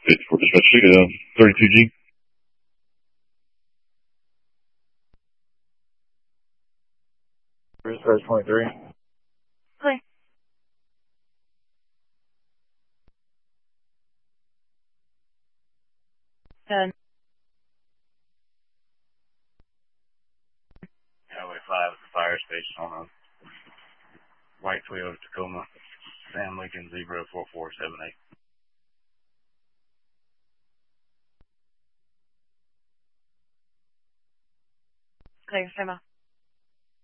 For dispatch 32G. Dispatch 23. Clear. Done. Highway 5 at the fire station on a white Toyota Tacoma, Sam Lincoln 04478. Clear. Sema.